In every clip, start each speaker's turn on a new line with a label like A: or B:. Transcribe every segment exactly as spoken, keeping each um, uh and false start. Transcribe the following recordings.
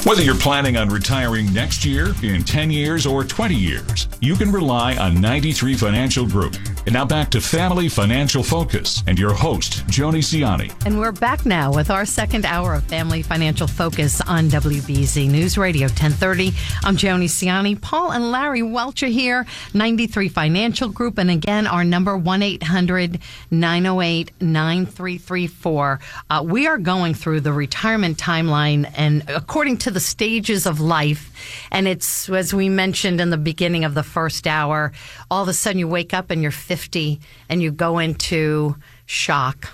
A: Whether you're planning on retiring next year, in ten years, or twenty years, you can rely on ninety-three Financial Group. And now back to Family Financial Focus and your host, Joni Ciani.
B: And we're back now with our second hour of Family Financial Focus on W B Z News Radio ten thirty. I'm Joni Ciani. Paul and Larry Welch are here, ninety-three Financial Group. And again, our number one eight hundred nine oh eight nine three three four. Uh, we are going through the retirement timeline, and according to the stages of life, and it's, as we mentioned in the beginning of the first hour, all of a sudden you wake up and you're fifty and you go into shock.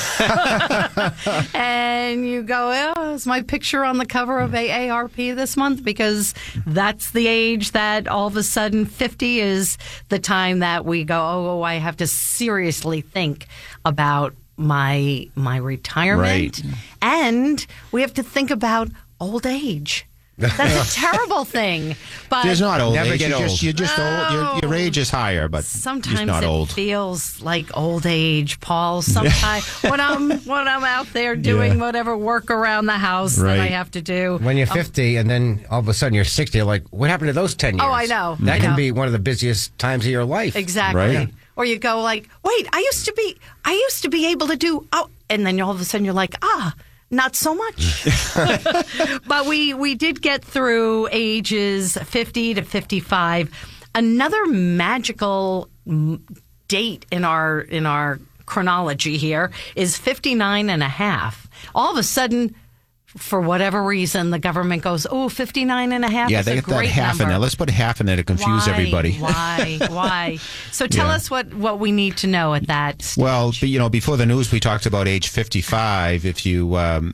B: And you go, oh, is my picture on the cover of A A R P this month? Because that's the age that all of a sudden fifty is the time that we go, oh, I have to seriously think about my my retirement.
C: Right.
B: And we have to think about old age. That's a terrible thing. But
C: There's not old
D: Never
C: age.
D: get
C: You're
D: old.
C: just, you're just old. Your, your age is higher, but
B: sometimes
C: you're not
B: it
C: old.
B: feels like old age, Paul. Sometimes when I'm when I'm out there doing
C: Yeah.
B: whatever work around the house
C: Right.
B: that I have to do.
D: When you're fifty and then all of a sudden you're sixty, you're like, what happened to those ten years?
B: Oh, I know.
D: That
B: I
D: can
B: know.
D: be one of the busiest times of your life.
B: Exactly.
C: Right.
B: Or you go like, wait, I used to be, I used to be able to do, oh, and then all of a sudden you're like, ah, not so much. But we, we did get through ages fifty to fifty-five. Another magical mm, date in our, in our chronology here is fifty-nine and a half. All of a sudden, for whatever reason, the government goes, oh, fifty-nine and a half
C: Yeah,
B: is
C: they
B: a
C: get that
B: great
C: half
B: number.
C: in there. Let's put half in there to confuse
B: Why?
C: everybody.
B: Why? Why? So tell
C: Yeah.
B: us what, what we need to know at that stage.
C: Well, but, you know, before the news, we talked about age fifty-five. If you um,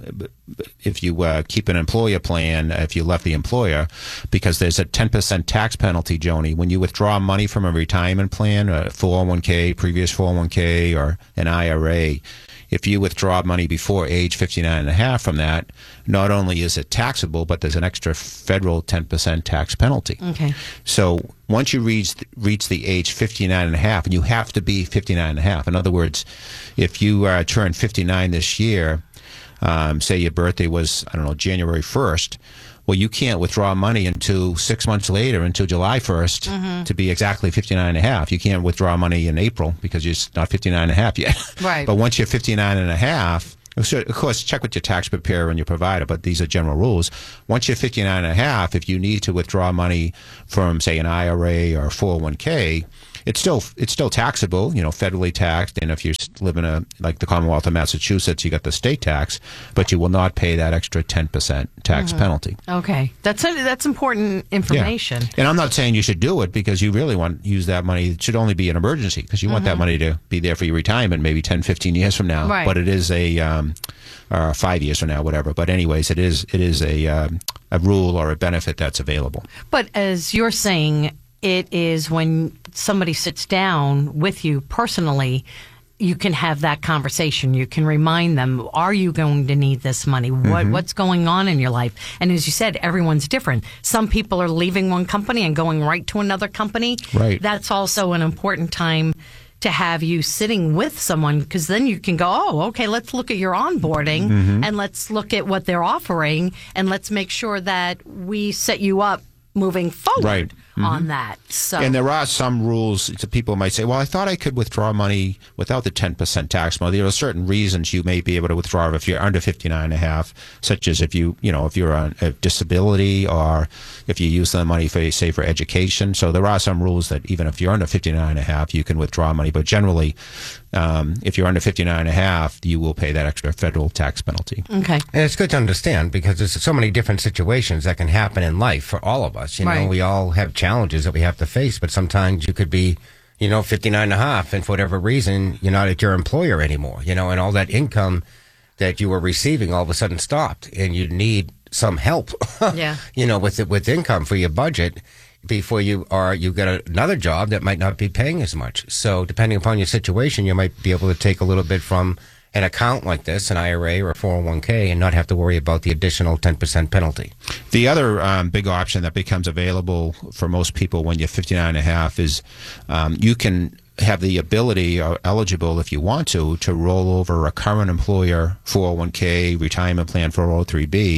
C: if you uh, keep an employer plan, if you left the employer, because there's a ten percent tax penalty, Joni, when you withdraw money from a retirement plan, a four oh one k, previous four oh one k, or an I R A. If you withdraw money before age fifty-nine and a half from that, not only is it taxable, but there's an extra federal ten percent tax penalty.
B: Okay.
C: So once you reach reach the age fifty-nine and a half, and you have to be fifty-nine and a half. In other words, if you uh, turn fifty-nine this year, um, say your birthday was, I don't know, January first, well, you can't withdraw money until six months later, until July first,
B: Mm-hmm.
C: to be exactly fifty-nine and a half. You can't withdraw money in April because you're not fifty-nine and a half yet.
B: Right.
C: But once you're fifty-nine and a half, so of course, check with your tax preparer and your provider, but these are general rules. Once you're fifty-nine and a half, if you need to withdraw money from, say, an I R A or four oh one k, it's still it's still taxable, you know, federally taxed. And if you live in a like the Commonwealth of Massachusetts, you got the state tax, but you will not pay that extra ten percent tax penalty.
B: Okay. That's that's important information.
C: Yeah. And I'm not saying you should do it because you really want to use that money. It should only be an emergency because you want that money to be there for your retirement maybe ten, fifteen years from now.
B: Right.
C: But it is a um, or five years from now, whatever. But anyways, it is it is a um, a rule or a benefit that's available.
B: But as you're saying, it is when somebody sits down with you personally, you can have that conversation. You can remind them, are you going to need this money? What What's going on in your life? And as you said, everyone's different. Some people are leaving one company and going right to another company.
C: Right.
B: That's also an important time to have you sitting with someone, because then you can go, oh, okay, let's look at your onboarding and let's look at what they're offering and let's make sure that we set you up moving forward
C: Right.
B: on that. So
C: And there are some rules. So people might say, well, I thought I could withdraw money without the ten percent tax. Well, there are certain reasons you may be able to withdraw if you're under fifty-nine and a half, such as if you, you know, if you're on a disability or if you use the money for, say, for education. So there are some rules that even if you're under fifty-nine and a half, you can withdraw money. But generally, um, if you're under fifty-nine and a half, you will pay that extra federal tax penalty.
B: okay.
D: And it's good to understand because there's so many different situations that can happen in life for all of us. You know,
B: Right.
D: we all have challenges that we have to face, but sometimes you could be, you know, fifty-nine and a half, and for whatever reason, you're not at your employer anymore, you know, and all that income that you were receiving all of a sudden stopped, and you need some help,
B: Yeah.
D: you know, with with income for your budget before you are you get another job that might not be paying as much. So depending upon your situation, you might be able to take a little bit from an account like this, an I R A or a four oh one k, and not have to worry about the additional ten percent penalty.
C: The other um, big option that becomes available for most people when you're fifty-nine and a half is um, you can have the ability or eligible, if you want to, to roll over a current employer four oh one k, retirement plan four oh three b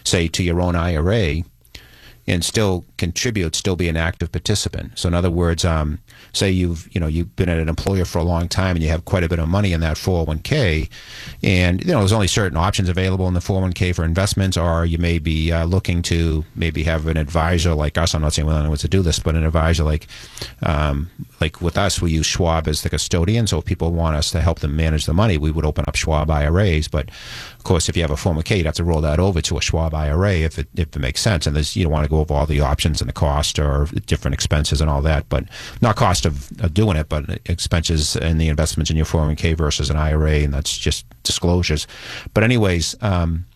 C: say, to your own I R A, and still contribute, still be an active participant. So in other words, um, say you've you know you've been at an employer for a long time and you have quite a bit of money in that four oh one k, and you know there's only certain options available in the four oh one k for investments, or you may be uh, looking to maybe have an advisor like us. I'm not saying we don't know what to do this, but an advisor like um, like with us, we use Schwab as the custodian. So if people want us to help them manage the money, we would open up Schwab I R As. But of course, if you have a four oh one k, you'd have to roll that over to a Schwab I R A if it if it makes sense. And there's you don't want to go over all the options and the cost or different expenses and all that, but not cost of, of doing it, but expenses and the investments in your four oh one k versus an I R A, and that's just disclosures. But anyways, um,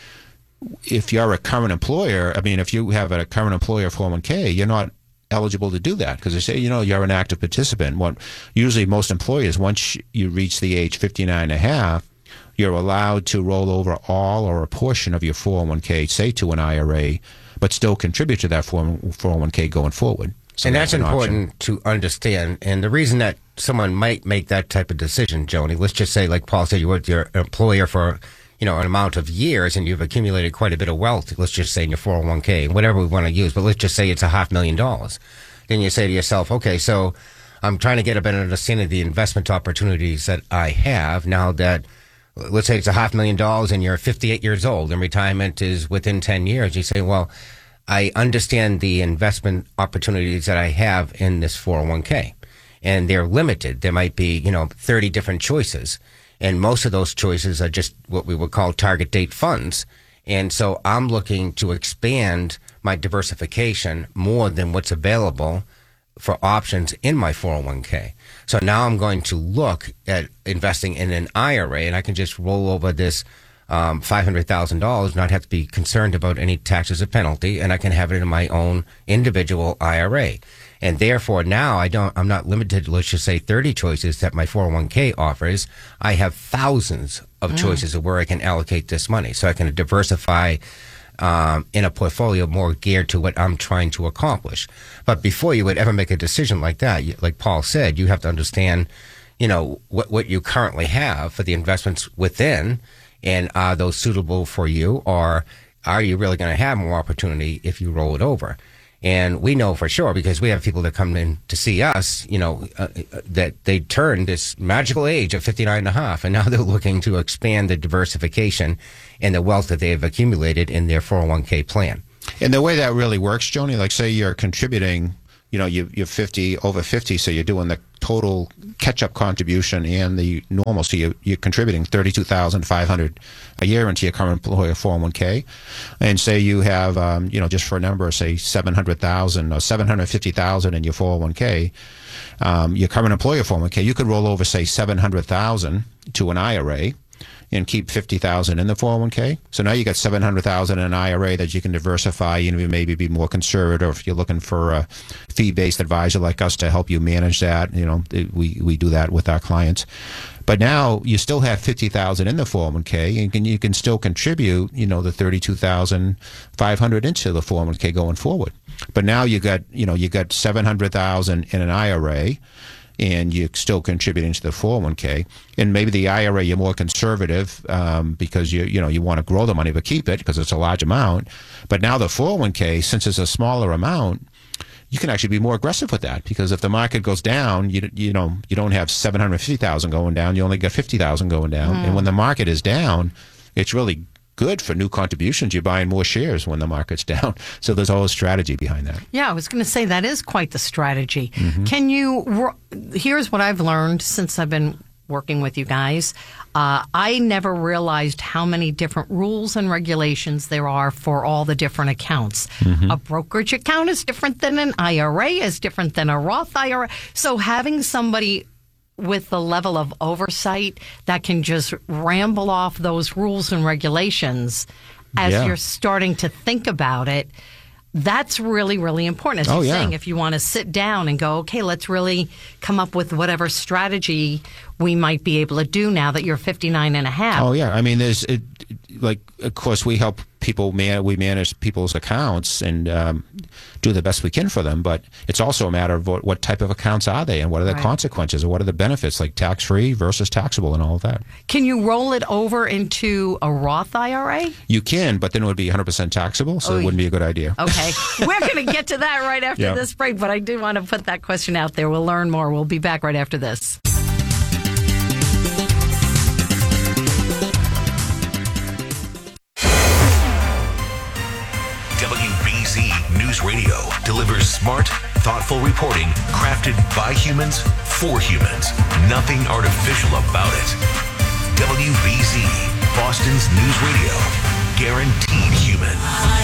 C: if you're a current employer, I mean, if you have a current employer four oh one k, you're not eligible to do that because they say, you know, you're an active participant. What usually most employers, once you reach the age fifty-nine and a half, you're allowed to roll over all or a portion of your four oh one k, say to an I R A, but still contribute to that four oh one k going forward. So
D: and that's,
C: that's
D: important
C: option.
D: to understand. And the reason that someone might make that type of decision, Joni, let's just say, like Paul said, you worked your employer for, you know, an amount of years and you've accumulated quite a bit of wealth, let's just say in your four oh one k, whatever we want to use, but let's just say it's a half million dollars. Then you say to yourself, okay, so I'm trying to get a better understanding of the investment opportunities that I have now that, let's say it's a half million dollars and you're fifty-eight years old and retirement is within ten years. You say, well, I understand the investment opportunities that I have in this four oh one k, and they're limited. There might be, you know, thirty different choices, and most of those choices are just what we would call target date funds. And so I'm looking to expand my diversification more than what's available for options in my four oh one k. So now I'm going to look at investing in an I R A, and I can just roll over this um, five hundred thousand dollars, not have to be concerned about any taxes or penalty, and I can have it in my own individual I R A. And therefore now I don't, I'm not limited to, let's just say, thirty choices that my four oh one k offers. I have thousands of mm. choices of where I can allocate this money. So I can diversify Um, in a portfolio more geared to what I'm trying to accomplish. But before you would ever make a decision like that, you, like Paul said, you have to understand, you know, what, what you currently have for the investments within, and are those suitable for you, or are you really going to have more opportunity if you roll it over? And we know for sure, because we have people that come in to see us, you know, uh, that they turned this magical age of fifty-nine and a half, and now they're looking to expand the diversification and the wealth that they have accumulated in their four oh one k plan.
C: And the way that really works, Joni, like say you're contributing, you know, you, you're fifty, over fifty, so you're doing the total catch-up contribution and the normal, so you, you're contributing thirty-two thousand five hundred dollars a year into your current employer four oh one k, and say you have, um, you know, just for a number, say seven hundred thousand dollars or seven hundred fifty thousand dollars in your four oh one k, um, your current employer four oh one k, you could roll over, say, seven hundred thousand dollars to an I R A, and keep fifty thousand dollars in the four oh one k. So now you got seven hundred thousand dollars in an I R A that you can diversify. You know, maybe be more conservative if you're looking for a fee-based advisor like us to help you manage that. You know, we, we do that with our clients. But now you still have fifty thousand dollars in the four oh one k, and can, you can still contribute, you know, the thirty-two thousand five hundred dollars into the four oh one k going forward. But now you got, you know, you got seven hundred thousand dollars in an I R A, and you're still contributing to the four oh one k, and maybe the I R A you're more conservative um, because you you know you want to grow the money but keep it because it's a large amount. But now the four oh one k, since it's a smaller amount, you can actually be more aggressive with that, because if the market goes down, you you know you don't have seven hundred fifty thousand going down, you only got fifty thousand going down, mm. and when the market is down, it's really good for new contributions. You're buying more shares when the market's down. So there's always strategy behind that.
B: Yeah, I was going to say that is quite the strategy.
C: Mm-hmm.
B: Can you, here's what I've learned since I've been working with you guys. Uh, I never realized how many different rules and regulations there are for all the different accounts. Mm-hmm. A brokerage account is different than an I R A, is different than a Roth I R A. So having somebody with the level of oversight that can just ramble off those rules and regulations as
C: yeah.
B: you're starting to think about it, that's really, really important. As
C: oh,
B: you're
C: yeah.
B: saying, if you want to sit down and go, okay, let's really come up with whatever strategy we might be able to do now that you're fifty-nine and a half.
C: Oh, yeah. I mean, there's, it, like, of course, we help people man we manage people's accounts and um, do the best we can for them, but it's also a matter of what, what type of accounts are they and what are the
B: Right.
C: consequences or what are the benefits, like tax-free versus taxable and all of that.
B: Can you roll it over into a Roth I R A?
C: You can, but then it would be one hundred percent taxable, so
B: Oh,
C: it wouldn't be a good idea.
B: Okay. We're going to get to that right after
C: Yeah.
B: this break, but I do want to put that question out there. We'll learn more. We'll be back right after this.
E: W B Z News Radio delivers smart, thoughtful reporting crafted by humans for humans. Nothing artificial about it. W B Z, Boston's news radio. Guaranteed human.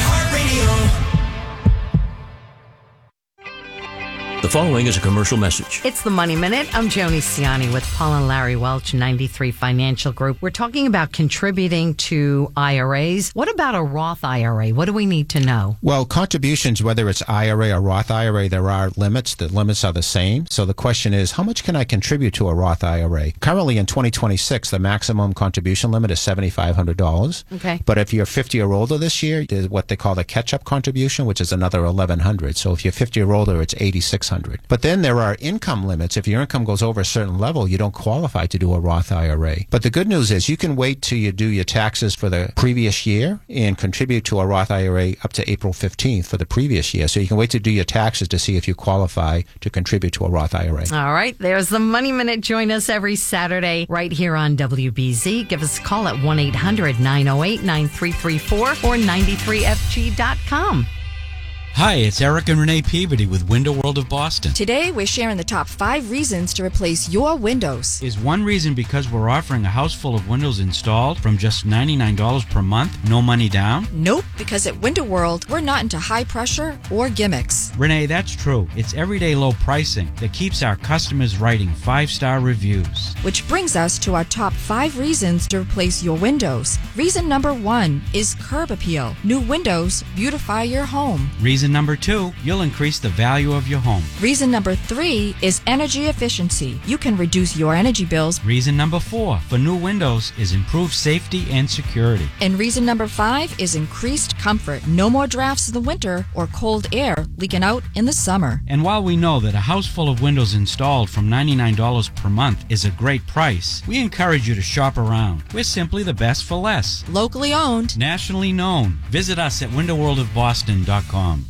F: The following is a commercial message.
B: It's the Money Minute. I'm Joni Ciani with Paul and Larry Welch, ninety-three Financial Group. We're talking about contributing to I R As. What about a Roth I R A? What do we need to know?
C: Well, contributions, whether it's I R A or Roth I R A, there are limits. The limits are the same. So the question is, how much can I contribute to a Roth I R A? Currently in twenty twenty-six, the maximum contribution limit is seven thousand five hundred dollars.
B: Okay.
C: But if you're fifty or older this year, there's what they call the catch-up contribution, which is another eleven hundred dollars. So if you're fifty or older, it's eighty-six hundred dollars. But then there are income limits. If your income goes over a certain level, you don't qualify to do a Roth I R A. But the good news is you can wait till you do your taxes for the previous year and contribute to a Roth I R A up to April fifteenth for the previous year. So you can wait to do your taxes to see if you qualify to contribute to a Roth I R A.
B: All right. There's the Money Minute. Join us every Saturday right here on W B Z. Give us a call at one eight hundred nine oh eight nine three three four or ninety-three F G dot com.
G: Hi, it's Eric and Renee Peabody with Window World of Boston.
H: Today, we're sharing the top five reasons to replace your windows.
G: Is one reason because we're offering a house full of windows installed from just ninety-nine dollars per month, no money down?
H: Nope, because at Window World, we're not into high pressure or gimmicks.
G: Renee, that's true. It's everyday low pricing that keeps our customers writing five-star reviews.
H: Which brings us to our top five reasons to replace your windows. Reason number one is curb appeal. New windows beautify your home.
G: Reason number two, you'll increase the value of your home.
H: Reason number three is energy efficiency. You can reduce your energy bills.
G: Reason number four for new windows is improved safety and security.
H: And reason number five is increased comfort. No more drafts in the winter or cold air leaking out in the summer.
G: And while we know that a house full of windows installed from ninety-nine dollars per month is a great price, we encourage you to shop around. We're simply the best for less.
H: Locally owned.
G: Nationally known. Visit us at window world of boston dot com.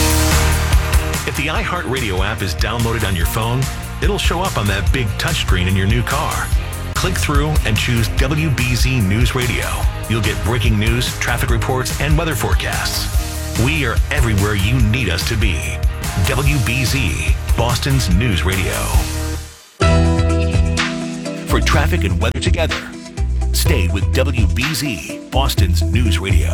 E: If the iHeartRadio app is downloaded on your phone, it'll show up on that big touchscreen in your new car. Click through and choose W B Z News Radio. You'll get breaking news, traffic reports, and weather forecasts. We are everywhere you need us to be. W B Z, Boston's news radio. For traffic and weather together, stay with W B Z, Boston's news radio.